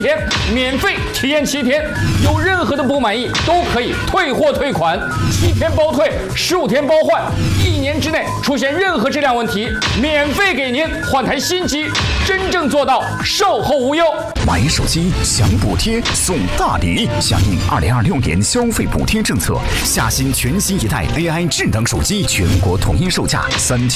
天，免费体验7天，有任何的不满意都可以退货退款，7天包退，15天包换，1年之内出现任何质量问题，免费给您换台新机，真正做到售后无忧。 买手机享补贴送大礼，响应2026年消费补贴政策，夏新全新一代 AI 智能手机全国统一售价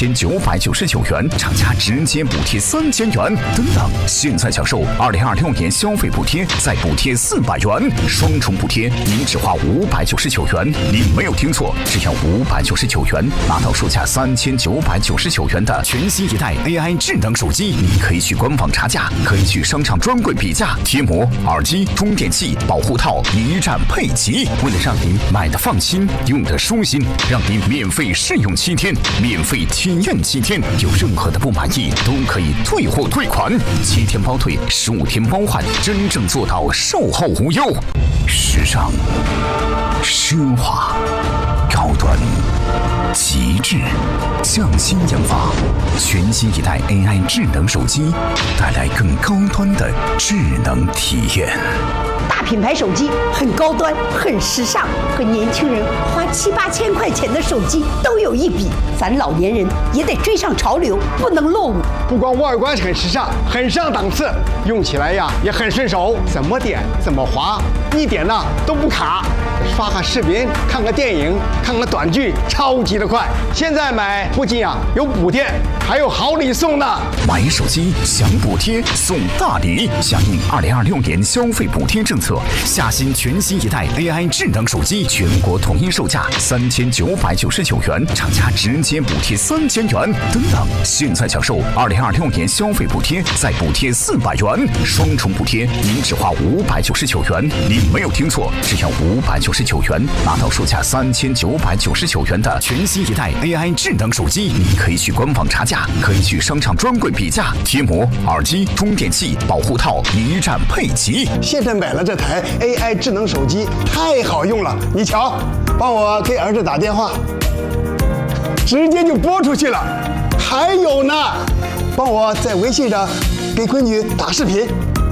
3999元，厂家直接补贴3000元，等等，现在享受2026年消费补贴再补贴400元，双重补贴，您只花599元，您没有听错，只要599元拿到售价3999元的全新一代 AI 智能手机，你可以去官网查价，可以去商场专柜比价，贴膜、耳机、充电器、保护套一站配齐。为了让您买的放心，用的舒心，让您免费试用7天，免费体验7天，有任何的不满意都可以退货退款，7天包退，15天包换，真正做到售后无忧。时尚、奢华、高端、极致，匠心研发，全新一代 AI 智能手机，带来更高端的智能体验。 大品牌手机很高端，很时尚，和年轻人花7、8千块钱的手机都有一比。咱老年人也得追上潮流，不能落伍。 不光外观很时尚，很上档次，用起来呀也很顺手，怎么点怎么滑，一点呢都不卡。刷个视频，看个电影，看个短剧，超级的快。现在买不仅有补贴，还有好礼送呢。 买手机享补贴送大礼，响应2026年消费补贴政策，夏新全新一代 AI 智能手机全国统一售价3999元，厂家直接补贴3000元，等等，现在享受2026年消费补贴再补贴400元，双重补贴，您只花599元，您没有听错，只要599元拿到售价3999元的全新一代 AI 智能手机，你可以去官网查价，可以去商场专柜比价，贴膜、耳机、充电器、保护套一站配齐。 现在买了这台 AI 智能手机，太好用了，你瞧，帮我给儿子打电话，直接就拨出去了。还有呢，帮我在微信上给闺女打视频。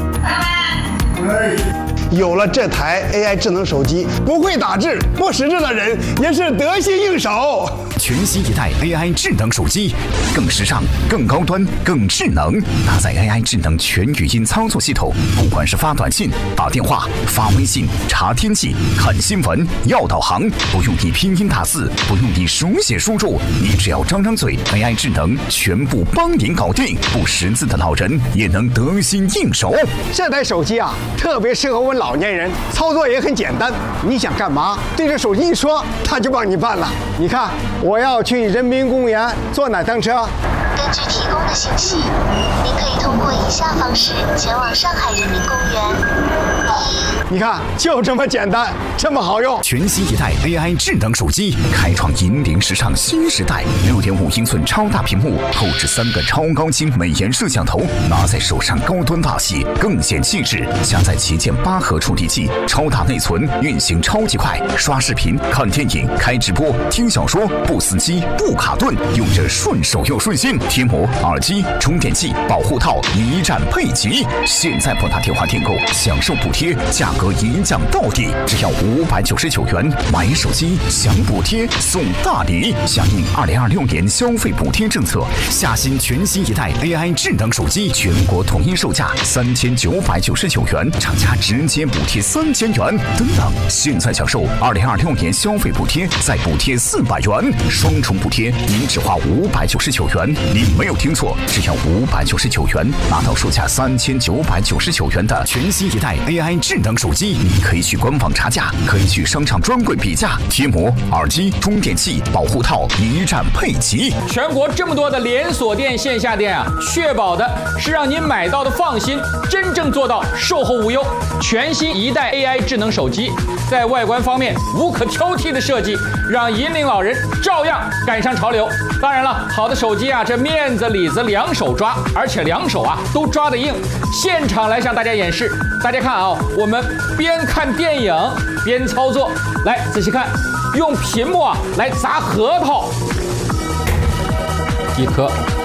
有了这台 AI 智能手机，不会打字、不识字的人也是得心应手。 全新一代 AI 智能手机，更时尚、更高端、更智能，搭载 AI 智能全语音操作系统，不管是发短信、打电话、发微信、查天气、看新闻、要导航，不用你拼音打字，不用你手写输入，你只要张张嘴 ，AI 智能全部帮您搞定，不识字的老人也能得心应手。 这台手机特别适合我们老年人，操作也很简单。你想干嘛，对着手机一说，它就帮你办了。你看，我要去人民公园坐哪趟车？ 根据提供的信息，您可以通过以下方式前往上海人民公园。 你看，就这么简单，这么好用。 全新一代 AI 智能手机，开创引领时尚新时代。6.5英寸超大屏幕，后置3个超高清美颜摄像头，拿在手上高端大气，更显气质。加载旗舰8核处理器，超大内存，运行超级快，刷视频、看电影、开直播、听小说，不死机、不卡顿，用着顺手又顺心。贴膜、耳机、充电器、保护套一站配齐。现在拨打电话订购，享受补贴，价格一降到底，只要599元。买手机享补贴送大礼，响应2026年消费补贴政策，夏新全新一代 AI 智能手机全国统一售价3999元，厂家直接补贴3000元，等等，现在享受2026年消费补贴再补贴400元，双重补贴，您只花599元，您没有听错，只要599元拿到售价3999元的全新一代 AI 智能手机，你可以去官网查价，可以去商场专柜比价，贴膜、耳机、充电器、保护套一站配齐。 全国这么多的连锁店、线下店确保的是让您买到的放心，真正做到售后无忧。全新一代 AI 智能手机，在外观方面无可挑剔的设计，让引领老人照样赶上潮流。当然了，好的手机这面子里子两手抓，而且两手都抓得硬。现场来向大家演示，大家看我们边看电影边操作，来仔细看，用屏幕来砸核桃，一颗。